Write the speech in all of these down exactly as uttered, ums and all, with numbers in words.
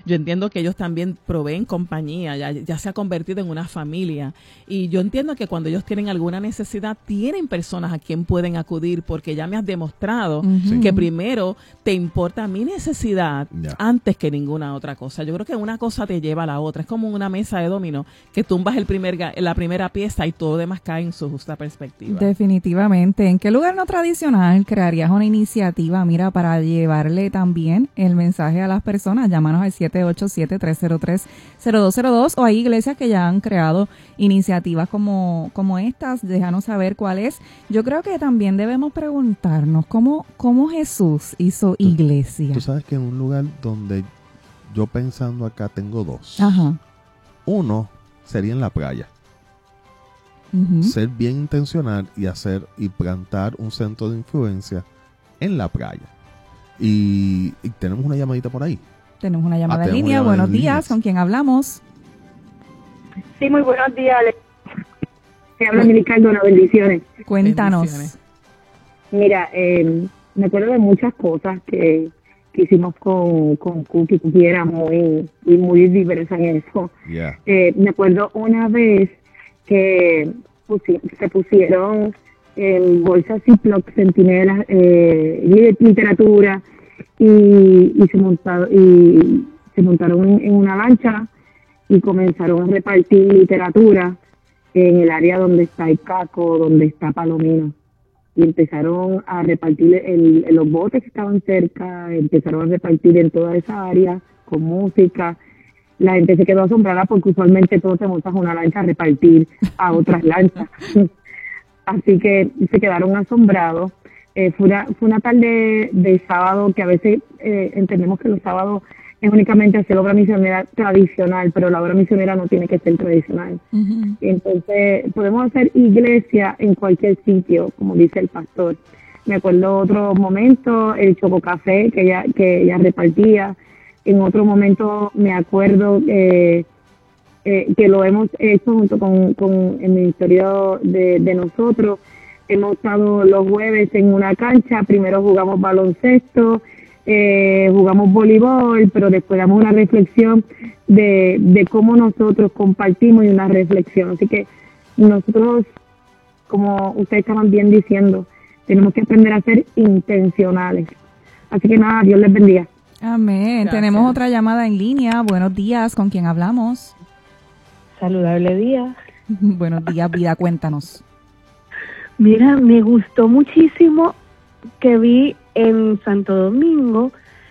yo entiendo que ellos también proveen compañía, ya, ya se ha convertido en una familia. Y yo entiendo que cuando ellos tienen alguna necesidad, tienen personas a quien pueden acudir, porque ya me has demostrado uh-huh. que primero te importa mi necesidad yeah. antes que ninguna otra cosa. Yo creo que una cosa te lleva a la otra. Es como una mesa de dominó, que tumbas el primer, la primera pieza y todo lo demás cae en su justa perspectiva. Definitivamente. ¿En qué lugar no tradicional crearías una iniciativa, mira, para llevarle también el mensaje a las personas? Llámanos al siete ocho siete, tres cero tres, cero dos cero dos, o hay iglesias que ya han creado iniciativas como, como estas. Déjanos saber cuál es. Yo creo que también debemos preguntarnos cómo, cómo Jesús hizo iglesia. Tú, tú sabes que en un lugar donde yo pensando acá tengo dos. Ajá. Uno sería en la playa. Uh-huh. Ser bien intencional y hacer y plantar un centro de influencia en la playa. Y, y tenemos una llamadita por ahí. Tenemos una llamada ah, en línea. Buenos en días, líneas. ¿Con quién hablamos? Sí, muy buenos días. Se habla Mili Cardona, bendiciones. Cuéntanos. Bendiciones. Mira, eh, me acuerdo de muchas cosas que, que hicimos con, con Cookie. Cookie era muy, y muy diversa en eso. Yeah. Eh, me acuerdo una vez que pusi- se pusieron en bolsas Ziploc, centinelas, eh, literatura, y, y se montaron y se montaron en, en una lancha y comenzaron a repartir literatura en el área donde está el Caco, donde está Palomino, y empezaron a repartir el, en los botes que estaban cerca, empezaron a repartir en toda esa área con música. La gente se quedó asombrada porque usualmente todos te montas una lancha a repartir a otras lanchas. Así que se quedaron asombrados. Eh, fue, una, fue una tarde de sábado que a veces eh, entendemos que los sábados es únicamente hacer obra misionera tradicional, pero la obra misionera no tiene que ser tradicional. Uh-huh. Entonces podemos hacer iglesia en cualquier sitio, como dice el pastor. Me acuerdo otro momento, el chococafé que ella, que ella repartía. En otro momento me acuerdo eh, eh, que lo hemos hecho junto con, con el ministerio de, de nosotros. Hemos estado los jueves en una cancha, primero jugamos baloncesto, eh, jugamos voleibol, pero después damos una reflexión de, de cómo nosotros compartimos y una reflexión. Así que nosotros, como ustedes estaban bien diciendo, tenemos que aprender a ser intencionales. Así que nada, Dios les bendiga. Amén. Gracias. Tenemos otra llamada en línea. Buenos días, ¿con quién hablamos? Saludable día. Buenos días, vida, cuéntanos. Mira, me gustó muchísimo que vi en Santo Domingo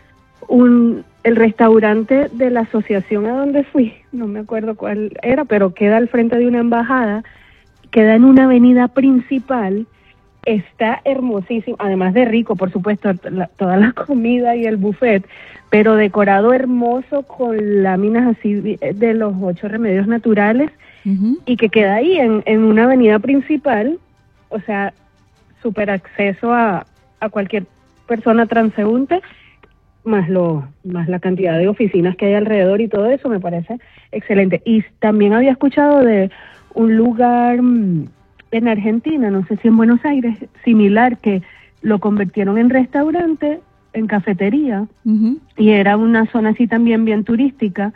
un el restaurante de la asociación a donde fui, no me acuerdo cuál era, pero queda al frente de una embajada, queda en una avenida principal. Está hermosísimo, además de rico, por supuesto, la, toda la comida y el buffet, pero decorado hermoso con láminas así de los ocho remedios naturales, uh-huh. y que queda ahí en, en una avenida principal, o sea, súper acceso a, a cualquier persona transeúnte, más lo más la cantidad de oficinas que hay alrededor y todo eso, me parece excelente. Y también había escuchado de un lugar en Argentina, no sé si en Buenos Aires, similar, que lo convirtieron en restaurante, en cafetería, uh-huh. y era una zona así también bien turística,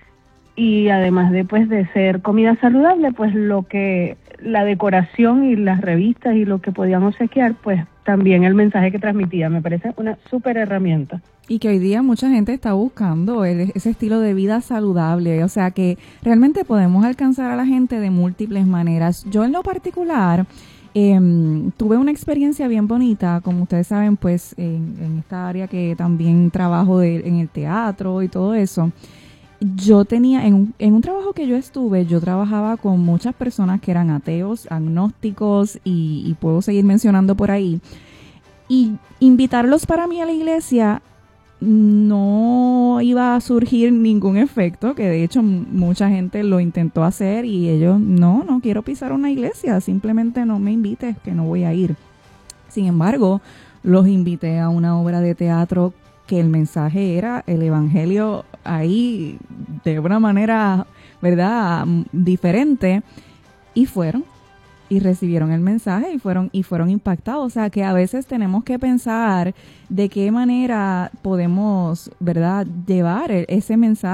y además de pues de ser comida saludable, pues lo que la decoración y las revistas y lo que podían obsequiar, pues también el mensaje que transmitía, me parece una súper herramienta. Y que hoy día mucha gente está buscando el, ese estilo de vida saludable, o sea que realmente podemos alcanzar a la gente de múltiples maneras. Yo en lo particular eh, tuve una experiencia bien bonita, como ustedes saben, pues en, en esta área que también trabajo de, en el teatro y todo eso. Yo tenía, en un, en un trabajo que yo estuve, yo trabajaba con muchas personas que eran ateos, agnósticos y, y puedo seguir mencionando por ahí. Y invitarlos para mí a la iglesia no iba a surgir ningún efecto, que de hecho mucha gente lo intentó hacer y ellos, no, no quiero pisar una iglesia, simplemente no me invites, que no voy a ir. Sin embargo, los invité a una obra de teatro que el mensaje era el evangelio ahí de una manera, ¿verdad?, diferente, y fueron y recibieron el mensaje y fueron y fueron impactados. O sea, que a veces tenemos que pensar de qué manera podemos, ¿verdad?, llevar ese mensaje